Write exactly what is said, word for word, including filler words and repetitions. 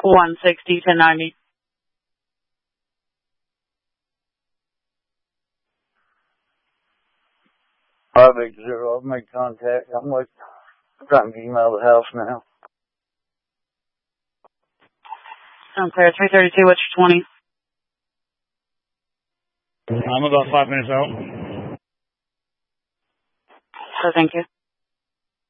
one sixty, ten ninety. Five eight zero. I've made contact. I'm like, I'm trying to get him out of the house now. I'm clear. three thirty-two, what's your twenty? I'm about five minutes out. So thank you.